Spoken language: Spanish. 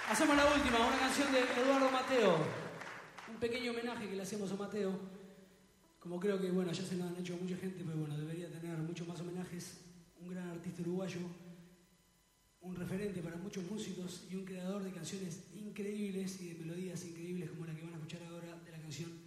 Hacemos la última, una canción de Eduardo Mateo. Un pequeño homenaje que le hacemos a Mateo. Como creo que, bueno, ya se lo han hecho mucha gente, pero bueno, debería tener muchos más homenajes. Un gran artista uruguayo, un referente para muchos músicos y un creador de canciones increíbles y de melodías increíbles como la que van a escuchar ahora de la canción